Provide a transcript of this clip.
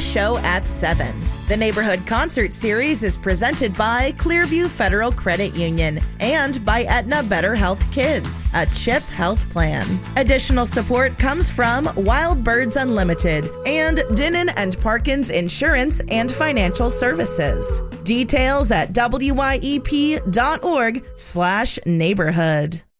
show at 7. The Neighborhood Concert Series is presented by Clearview Federal Credit Union and by Aetna Better Health Kids, a CHIP health plan. Additional support comes from Wild Birds Unlimited and Dinnan and Parkins Insurance and Financial Services. Details at wyep.org/neighborhood.